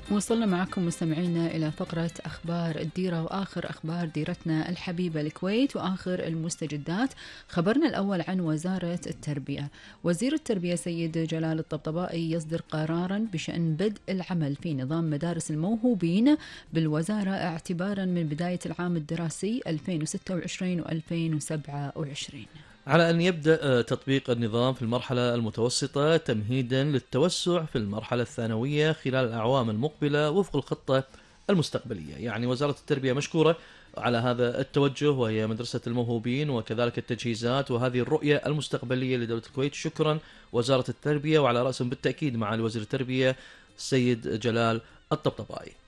وصلنا معكم مستمعينا إلى فقرة أخبار الديرة وآخر أخبار ديرتنا الحبيبة الكويت وآخر المستجدات. خبرنا الأول عن وزارة التربية. وزير التربية سيد جلال الطبطبائي يصدر قرارا بشأن بدء العمل في نظام مدارس الموهوبين بالوزارة اعتبارا من بداية العام الدراسي 2026 و2027، على أن يبدأ تطبيق النظام في المرحلة المتوسطة تمهيدا للتوسع في المرحلة الثانوية خلال الأعوام المقبلة وفق الخطة المستقبلية. يعني وزارة التربية مشكورة على هذا التوجه، وهي مدرسة الموهوبين وكذلك التجهيزات وهذه الرؤية المستقبلية لدولة الكويت. شكرا وزارة التربية، وعلى رأسهم بالتأكيد مع وزير التربية السيد جلال الطبطبائي.